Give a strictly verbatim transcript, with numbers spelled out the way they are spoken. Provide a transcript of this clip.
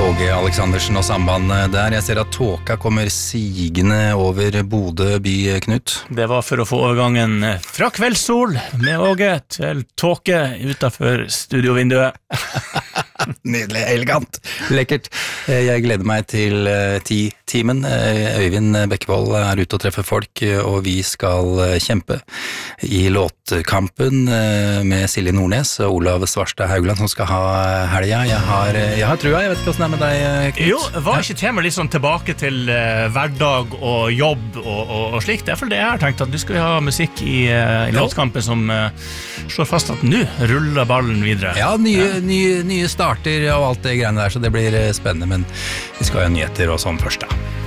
Åge Aleksandersen og sambandet der. Jeg ser at tåka kommer sigende over Bodø by, Knut. Det var for å få overgangen fra kveldssol med Åge til tåke utenfor studiovinduet. Nydelig, elegant, lekkert. Jeg gleder meg til ti-timen. Øyvind Bekkevold er ute og treffer folk, og vi skal kjempe i låtkampen med Silje Nordnes og Olav Svarstad Haugland som skal ha helga. Jeg har, jeg har trua, jeg vet ikke hvordan det er med deg, Knut. Jo, var ikke tema litt sånn tilbake til uh, hverdag og jobb og, og, og slikt? Det er for det jeg har tenkt at du skal ha musikk i, uh, i låtkampen som uh, slår fast at nå ruller ballen videre. Ja, nye, ja. nye, nye starter og alt det greiene der, så det blir spennende, men vi skal ha nyheter og sånn først da.